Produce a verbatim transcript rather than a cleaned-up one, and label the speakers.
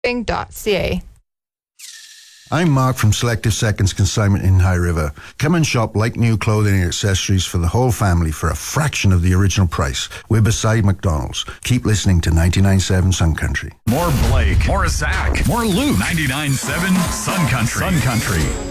Speaker 1: dot c a.
Speaker 2: I'm Mark from Selective Seconds Consignment in High River. Come and shop like new clothing and accessories for the whole family for a fraction of the original price. We're beside McDonald's. Keep listening to ninety-nine point seven Sun Country.
Speaker 3: More Blake, more Zach, more Luke. ninety-nine point seven Sun Country. Sun Country.